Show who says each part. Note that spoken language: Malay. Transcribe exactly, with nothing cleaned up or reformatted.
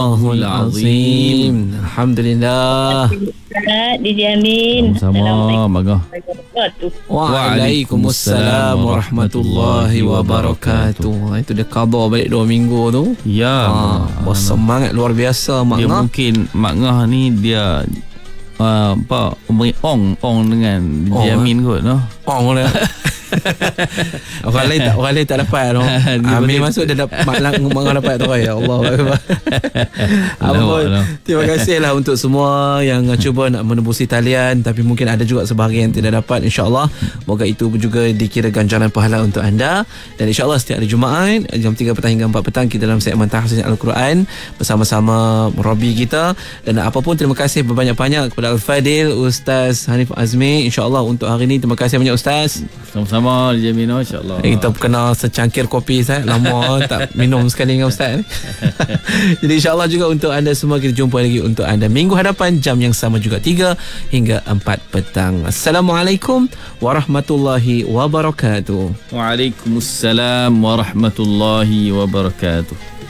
Speaker 1: Allahul Azim. Alhamdulillah.
Speaker 2: Ustaz dijamin.
Speaker 3: Sama, bagus.
Speaker 1: Waalaikumsalam warahmatullahi wabarakatuh. Itu dia khabar balik dua minggu tu.
Speaker 3: Ya.
Speaker 1: Ha, bersemangat luar biasa Mak
Speaker 3: Dia
Speaker 1: Ngah.
Speaker 3: mungkin Mak Ngah ni dia uh, apa memberi ong ong dengan
Speaker 1: Ong,
Speaker 3: dijamin kot no.
Speaker 1: Ong dia. Orang lain tak orang lain tak dapat no. Amir masuk dia dapat maklang Mak dapat tu ya Allah. Apa pun, terima kasihlah untuk semua yang cuba nak menembusi talian, tapi mungkin ada juga sebahagian yang tidak dapat. InsyaAllah moga itu juga dikira ganjaran pahala untuk anda. Dan insyaAllah setiap hari Jumaat jam tiga petang hingga empat petang kita dalam segmen Tahfiz Al-Quran bersama-sama Robi kita. Dan apapun, terima kasih berbanyak-banyak kepada Al-Fadil Ustaz Hanif Azmi. InsyaAllah untuk hari ini terima kasih banyak Ustaz.
Speaker 3: Sama-sama dijamin insya-Allah.
Speaker 1: Kita kena secangkir kopi Ustaz. Lama tak minum sekali dengan Ustaz. Jadi insyaAllah juga untuk anda semua, kita jumpa lagi untuk anda minggu hadapan jam yang sama juga tiga hingga empat petang. Assalamualaikum warahmatullahi wabarakatuh.
Speaker 3: Waalaikumsalam warahmatullahi wabarakatuh.